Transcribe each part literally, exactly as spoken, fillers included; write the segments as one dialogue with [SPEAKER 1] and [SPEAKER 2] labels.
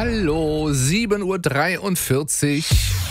[SPEAKER 1] Hallo, sieben Uhr dreiundvierzig.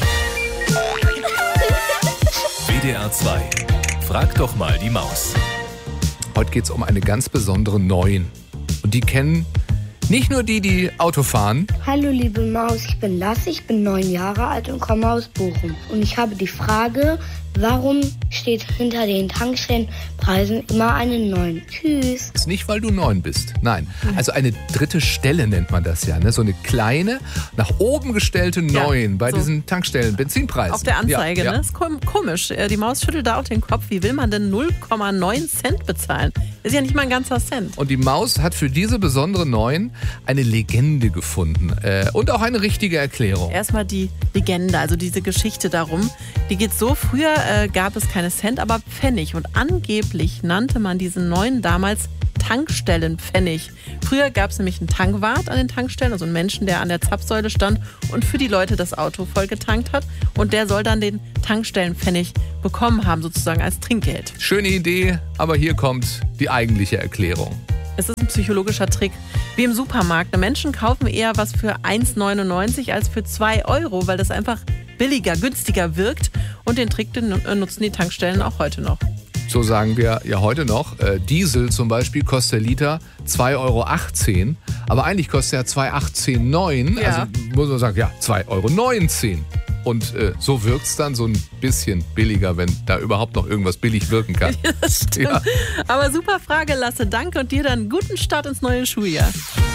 [SPEAKER 2] W D R zwei. Frag doch mal die Maus.
[SPEAKER 1] Heute geht es um eine ganz besondere Neun. Und die kennen nicht nur die, die Auto fahren.
[SPEAKER 3] Hallo liebe Maus, ich bin Lasse, ich bin neun Jahre alt und komme aus Bochum. Und ich habe die Frage, warum steht hinter den Tankstellenpreisen immer eine neun? Tschüss.
[SPEAKER 1] Das ist nicht, weil du neun bist. Nein, also eine dritte Stelle nennt man das ja. Ne? So eine kleine, nach oben gestellte neun bei
[SPEAKER 4] so
[SPEAKER 1] diesen Tankstellen, Benzinpreisen.
[SPEAKER 4] Auf der Anzeige,
[SPEAKER 1] ja,
[SPEAKER 4] ne?
[SPEAKER 1] ja.
[SPEAKER 4] Ist kom- komisch. Die Maus schüttelt da auch den Kopf. Wie will man denn null Komma neun Cent bezahlen? Ist ja nicht mal ein ganzer Cent.
[SPEAKER 1] Und die Maus hat für diese besondere neun eine Legende gefunden. Äh, und auch eine richtige Erklärung.
[SPEAKER 4] Erstmal die Legende, also diese Geschichte darum. Die geht so, früher äh, gab es keine Cent, aber Pfennig. Und angeblich nannte man diesen neuen damals Tankstellenpfennig. Früher gab es nämlich einen Tankwart an den Tankstellen, also einen Menschen, der an der Zapfsäule stand und für die Leute das Auto voll getankt hat. Und der soll dann den Tankstellenpfennig bekommen haben, sozusagen als Trinkgeld.
[SPEAKER 1] Schöne Idee, aber hier kommt die eigentliche Erklärung.
[SPEAKER 4] Es ist ein psychologischer Trick. Wie im Supermarkt. Menschen kaufen eher was für eins neunundneunzig als für zwei Euro, weil das einfach billiger, günstiger wirkt. Und den Trick den nutzen die Tankstellen auch heute noch.
[SPEAKER 1] So sagen wir ja heute noch. Äh, Diesel zum Beispiel kostet der Liter zwei Euro achtzehn. Aber eigentlich kostet er zwei Euro achtzehn neun.
[SPEAKER 4] Ja.
[SPEAKER 1] Also muss man sagen, ja, zwei Euro neunzehn. Und äh, so wirkt es dann so ein bisschen billiger, wenn da überhaupt noch irgendwas billig wirken kann.
[SPEAKER 4] Das stimmt.
[SPEAKER 1] Ja.
[SPEAKER 4] Aber super Frage, Lasse. Danke und dir dann einen guten Start ins neue Schuljahr.